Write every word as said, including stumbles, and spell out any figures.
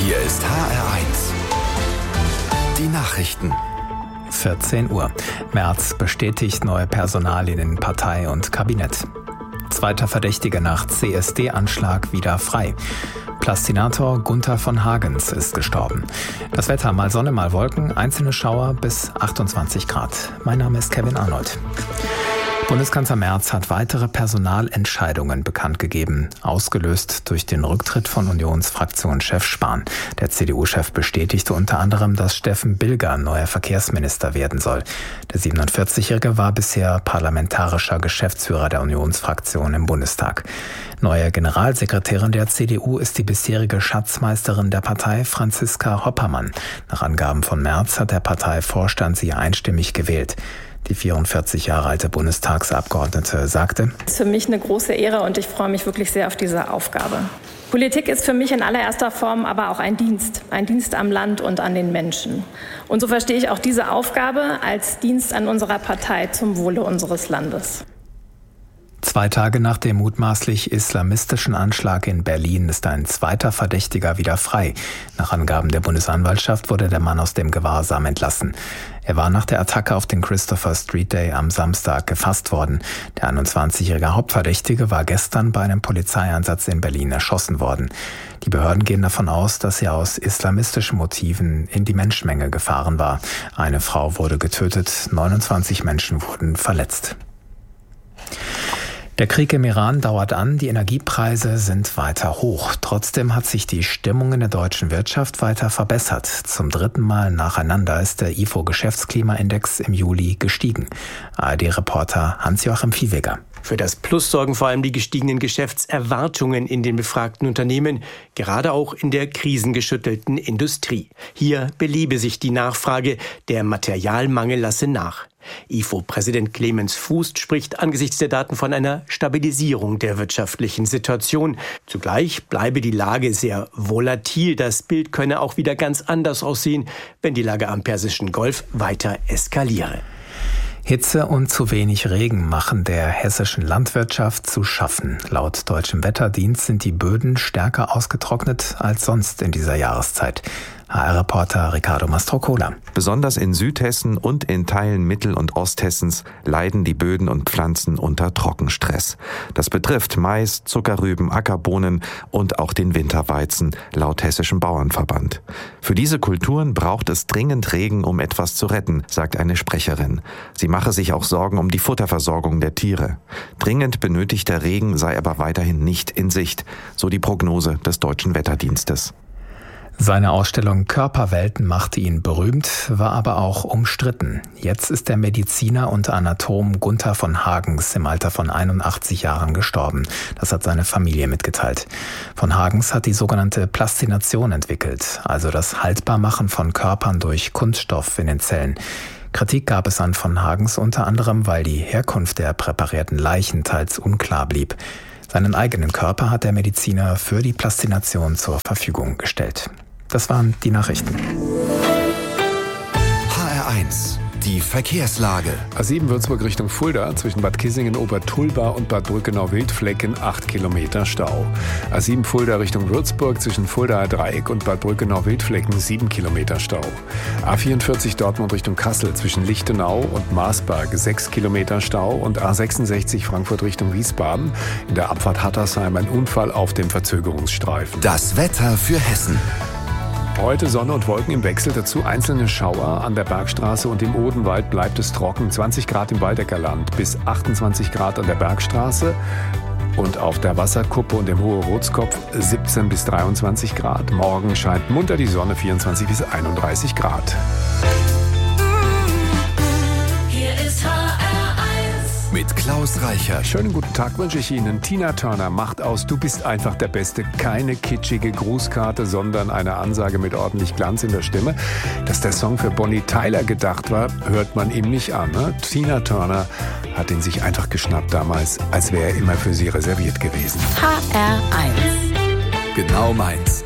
Hier ist H R eins. Die Nachrichten. vierzehn Uhr. Merz bestätigt neue Personalien in Partei und Kabinett. Zweiter Verdächtiger nach C S D-Anschlag wieder frei. Plastinator Gunther von Hagens ist gestorben. Das Wetter, mal Sonne, mal Wolken, einzelne Schauer bis achtundzwanzig Grad. Mein Name ist Kevin Arnold. Bundeskanzler Merz hat weitere Personalentscheidungen bekannt gegeben, ausgelöst durch den Rücktritt von Unionsfraktionschef Spahn. Der C D U-Chef bestätigte unter anderem, dass Steffen Bilger neuer Verkehrsminister werden soll. Der siebenundvierzigjährige war bisher parlamentarischer Geschäftsführer der Unionsfraktion im Bundestag. Neue Generalsekretärin der C D U ist die bisherige Schatzmeisterin der Partei, Franziska Hoppermann. Nach Angaben von Merz hat der Parteivorstand sie einstimmig gewählt. Die vierundvierzig Jahre alte Bundestagsabgeordnete sagte: Es ist für mich eine große Ehre und ich freue mich wirklich sehr auf diese Aufgabe. Politik ist für mich in allererster Form aber auch ein Dienst, ein Dienst am Land und an den Menschen. Und so verstehe ich auch diese Aufgabe als Dienst an unserer Partei zum Wohle unseres Landes. Zwei Tage nach dem mutmaßlich islamistischen Anschlag in Berlin ist ein zweiter Verdächtiger wieder frei. Nach Angaben der Bundesanwaltschaft wurde der Mann aus dem Gewahrsam entlassen. Er war nach der Attacke auf den Christopher Street Day am Samstag gefasst worden. Der einundzwanzigjährige Hauptverdächtige war gestern bei einem Polizeieinsatz in Berlin erschossen worden. Die Behörden gehen davon aus, dass er aus islamistischen Motiven in die Menschenmenge gefahren war. Eine Frau wurde getötet, neunundzwanzig Menschen wurden verletzt. Der Krieg im Iran dauert an, die Energiepreise sind weiter hoch. Trotzdem hat sich die Stimmung in der deutschen Wirtschaft weiter verbessert. Zum dritten Mal nacheinander ist der I F O-Geschäftsklimaindex im Juli gestiegen. A R D-Reporter Hans-Joachim Viehweger. Für das Plus sorgen vor allem die gestiegenen Geschäftserwartungen in den befragten Unternehmen, gerade auch in der krisengeschüttelten Industrie. Hier belebe sich die Nachfrage, der Materialmangel lasse nach. I F O-Präsident Clemens Fußt spricht angesichts der Daten von einer Stabilisierung der wirtschaftlichen Situation. Zugleich bleibe die Lage sehr volatil. Das Bild könne auch wieder ganz anders aussehen, wenn die Lage am Persischen Golf weiter eskaliere. Hitze und zu wenig Regen machen der hessischen Landwirtschaft zu schaffen. Laut deutschem Wetterdienst sind die Böden stärker ausgetrocknet als sonst in dieser Jahreszeit. H R-Reporter Ricardo Mastrocola. Besonders in Südhessen und in Teilen Mittel- und Osthessens leiden die Böden und Pflanzen unter Trockenstress. Das betrifft Mais, Zuckerrüben, Ackerbohnen und auch den Winterweizen, laut Hessischem Bauernverband. Für diese Kulturen braucht es dringend Regen, um etwas zu retten, sagt eine Sprecherin. Sie mache sich auch Sorgen um die Futterversorgung der Tiere. Dringend benötigter Regen sei aber weiterhin nicht in Sicht, so die Prognose des deutschen Wetterdienstes. Seine Ausstellung Körperwelten machte ihn berühmt, war aber auch umstritten. Jetzt ist der Mediziner und Anatom Gunther von Hagens im Alter von einundachtzig Jahren gestorben. Das hat seine Familie mitgeteilt. Von Hagens hat die sogenannte Plastination entwickelt, also das Haltbarmachen von Körpern durch Kunststoff in den Zellen. Kritik gab es an von Hagens unter anderem, weil die Herkunft der präparierten Leichen teils unklar blieb. Seinen eigenen Körper hat der Mediziner für die Plastination zur Verfügung gestellt. Das waren die Nachrichten. H R eins. Die Verkehrslage. A sieben Würzburg Richtung Fulda zwischen Bad Kissingen, Obertulba und Bad Brückenau-Wildflecken acht Kilometer Stau. A sieben Fulda Richtung Würzburg zwischen Fuldaer Dreieck und Bad Brückenau-Wildflecken sieben Kilometer Stau. A vierundvierzig Dortmund Richtung Kassel zwischen Lichtenau und Marsberg sechs Kilometer Stau und A sechsundsechzig Frankfurt Richtung Wiesbaden in der Abfahrt Hattersheim ein Unfall auf dem Verzögerungsstreifen. Das Wetter für Hessen. Heute Sonne und Wolken im Wechsel, dazu einzelne Schauer. An der Bergstraße und im Odenwald bleibt es trocken. zwanzig Grad im Waldeckerland bis achtundzwanzig Grad an der Bergstraße. Und auf der Wasserkuppe und im Hohe-Rotskopf siebzehn bis dreiundzwanzig Grad. Morgen scheint munter die Sonne, vierundzwanzig bis einunddreißig Grad. Mit Klaus Reichert. Schönen guten Tag wünsche ich Ihnen. Tina Turner macht aus Du bist einfach der Beste keine kitschige Grußkarte, sondern eine Ansage mit ordentlich Glanz in der Stimme. Dass der Song für Bonnie Tyler gedacht war, hört man ihm nicht an. Ne? Tina Turner hat ihn sich einfach geschnappt damals, als wäre er immer für sie reserviert gewesen. H R eins. Genau meins.